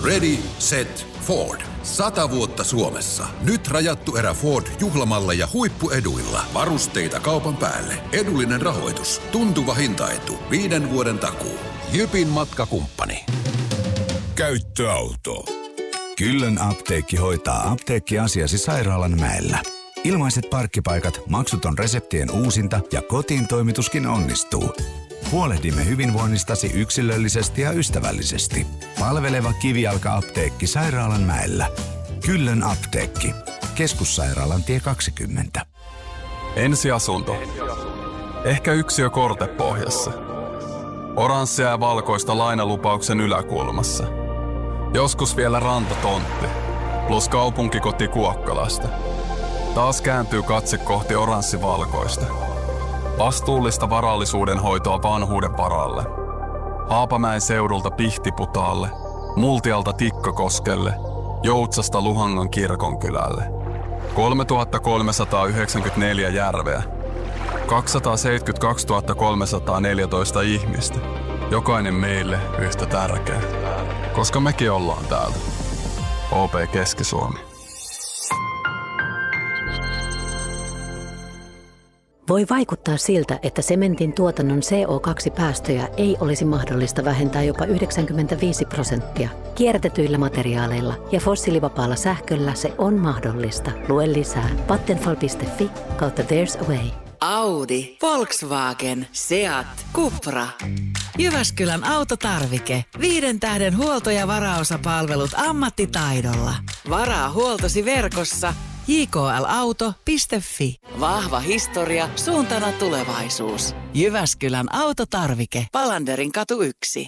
Ready, set, Ford. 100 vuotta Suomessa. Nyt rajattu erä Ford juhlamalleja huippueduilla. Varusteita kaupan päälle. Edullinen rahoitus. Tuntuva hintaetu. 5 vuoden takuu. Jypin matkakumppani. Käyttöauto. Kyllön apteekki hoitaa apteekkiasiasi Sairaalanmäellä. Ilmaiset parkkipaikat, maksuton reseptien uusinta ja kotiin toimituskin onnistuu. Huolehdimme hyvinvoinnistasi yksilöllisesti ja ystävällisesti. Palveleva kivijalka-apteekki Sairaalanmäellä. Kyllön apteekki. Keskussairaalan tie 20. Ensiasunto. Ehkä yksiö kortepohjassa. Oranssia ja valkoista lainalupauksen yläkulmassa. Joskus vielä rantatontti. Plus kaupunkikoti Kuokkalasta. Taas kääntyy katse kohti oranssi-valkoista. Vastuullista varallisuuden hoitoa vanhuuden varalle. Haapamäen seudulta Pihtiputaalle, Multialta Tikkakoskelle, Joutsasta Luhangan kirkonkylälle. 3394 järveä. 272 314 ihmistä. Jokainen meille yhtä tärkeä. Koska mekin ollaan täältä. OP Keski-Suomi. Voi vaikuttaa siltä, että sementin tuotannon CO2-päästöjä ei olisi mahdollista vähentää jopa 95%. Kierrätetyillä materiaaleilla ja fossiilivapaalla sähköllä se on mahdollista. Lue lisää vattenfall.fi/there's a way. Audi, Volkswagen, Seat, Cupra. Jyväskylän autotarvike. 5 tähden huolto- ja varaosapalvelut ammattitaidolla. Varaa huoltosi verkossa jklauto.fi. Vahva historia, suuntana tulevaisuus. Jyväskylän autotarvike. Palanderin katu 1.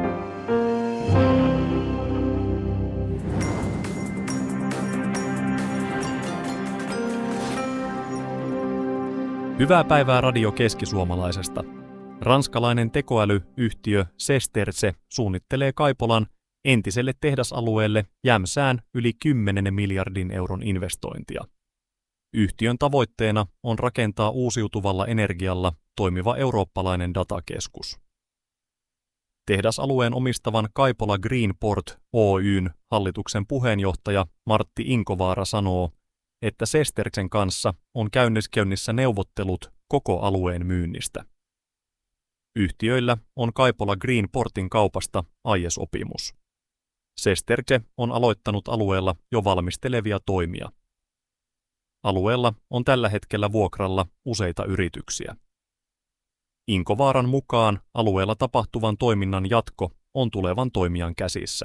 Hyvää päivää Radio Keski-Suomalaisesta. Ranskalainen tekoälyyhtiö Sesterce suunnittelee Kaipolan entiselle tehdasalueelle Jämsään yli 10 miljardin euron investointia. Yhtiön tavoitteena on rakentaa uusiutuvalla energialla toimiva eurooppalainen datakeskus. Tehdasalueen omistavan Kaipola Greenport Oyn hallituksen puheenjohtaja Martti Inkovaara sanoo, että Sestercen kanssa on käynnissä neuvottelut koko alueen myynnistä. Yhtiöillä on Kaipola Greenportin kaupasta aiesopimus. Sesterce on aloittanut alueella jo valmistelevia toimia. Alueella on tällä hetkellä vuokralla useita yrityksiä. Inkovaaran mukaan alueella tapahtuvan toiminnan jatko on tulevan toimijan käsissä.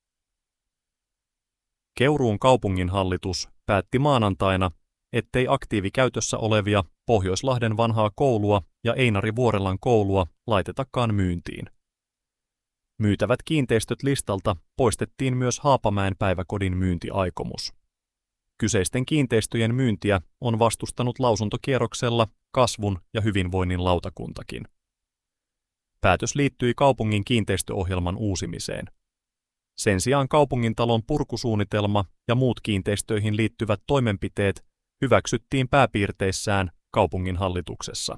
Keuruun kaupunginhallitus päätti maanantaina, ettei aktiivikäytössä olevia Pohjoislahden vanhaa koulua ja Einari Vuorelan koulua laitetakaan myyntiin. Myytävät kiinteistöt listalta poistettiin myös Haapamäen päiväkodin myyntiaikomus. Kyseisten kiinteistöjen myyntiä on vastustanut lausuntokierroksella kasvun ja hyvinvoinnin lautakuntakin. Päätös liittyi kaupungin kiinteistöohjelman uusimiseen. Sen sijaan kaupungintalon purkusuunnitelma ja muut kiinteistöihin liittyvät toimenpiteet hyväksyttiin pääpiirteissään kaupunginhallituksessa.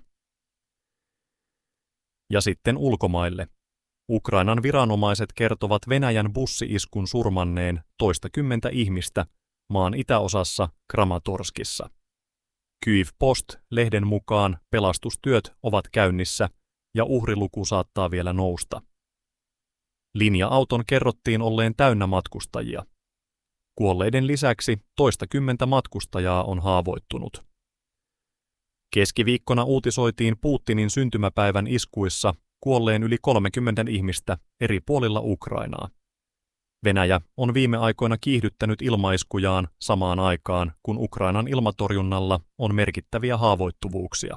Ja sitten ulkomaille. Ukrainan viranomaiset kertovat Venäjän bussi-iskun surmanneen toistakymmentä ihmistä maan itäosassa Kramatorskissa. Kyiv Post-lehden mukaan pelastustyöt ovat käynnissä ja uhriluku saattaa vielä nousta. Linja-auton kerrottiin olleen täynnä matkustajia. Kuolleiden lisäksi toistakymmentä matkustajaa on haavoittunut. Keskiviikkona uutisoitiin Putinin syntymäpäivän iskuissa kuolleen yli 30 ihmistä eri puolilla Ukrainaa. Venäjä on viime aikoina kiihdyttänyt ilmaiskujaan samaan aikaan, kun Ukrainan ilmatorjunnalla on merkittäviä haavoittuvuuksia.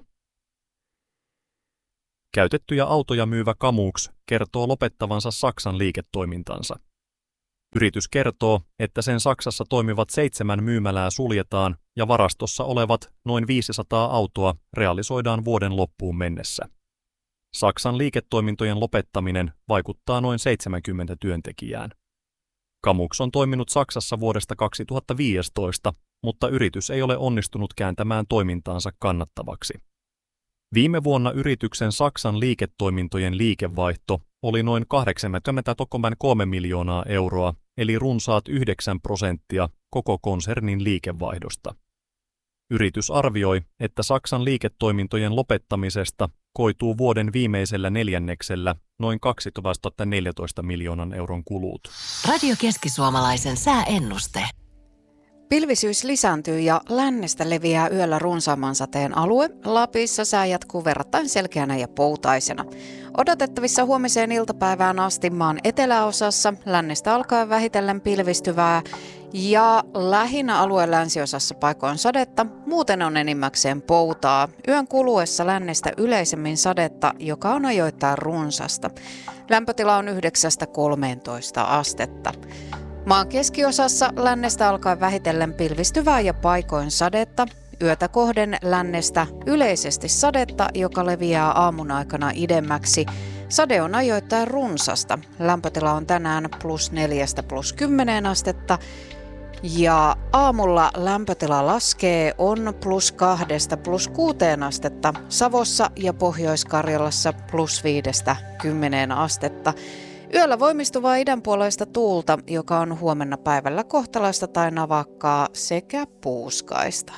Käytettyjä autoja myyvä Kamux kertoo lopettavansa Saksan liiketoimintansa. Yritys kertoo, että sen Saksassa toimivat 7 myymälää suljetaan ja varastossa olevat noin 500 autoa realisoidaan vuoden loppuun mennessä. Saksan liiketoimintojen lopettaminen vaikuttaa noin 70 työntekijään. Kamux on toiminut Saksassa vuodesta 2015, mutta yritys ei ole onnistunut kääntämään toimintaansa kannattavaksi. Viime vuonna yrityksen Saksan liiketoimintojen liikevaihto oli noin 83 miljoonaa euroa eli runsaat 9% koko konsernin liikevaihdosta. Yritys arvioi, että Saksan liiketoimintojen lopettamisesta koituu vuoden viimeisellä neljänneksellä noin 2014 miljoonan euron kulut. Radio Keski-Suomalaisen sääennuste. Pilvisyys lisääntyy ja lännestä leviää yöllä runsaamman sateen alue. Lapissa sää jatkuu verrattain selkeänä ja poutaisena. Odotettavissa huomiseen iltapäivään asti maan eteläosassa lännestä alkaa vähitellen pilvistyvää ja lähinnä alueen länsiosassa paikoin sadetta, muuten on enimmäkseen poutaa. Yön kuluessa lännestä yleisemmin sadetta, joka on ajoittain runsasta. Lämpötila on 9-13 astetta. Maan keskiosassa lännestä alkaa vähitellen pilvistyvää ja paikoin sadetta. Yötä kohden lännestä yleisesti sadetta, joka leviää aamun aikana idemmäksi. Sade on ajoittain runsasta. Lämpötila on tänään +4 +10 astetta. Ja aamulla lämpötila laskee on +2 +6 astetta. Savossa ja Pohjois-Karjalassa +5-10 astetta. Yöllä voimistuvaa idänpuoleista tuulta, joka on huomenna päivällä kohtalaista tai navakkaa sekä puuskaista.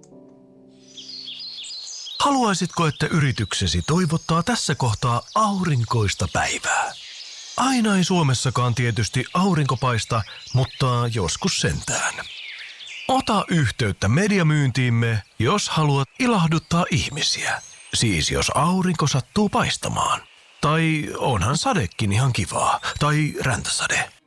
Haluaisitko, että yrityksesi toivottaa tässä kohtaa aurinkoista päivää? Aina ei Suomessakaan tietysti aurinko paista, mutta joskus sentään. Ota yhteyttä mediamyyntiimme, jos haluat ilahduttaa ihmisiä. Siis jos aurinko sattuu paistamaan. Tai onhan sadekin ihan kivaa. Tai räntäsade.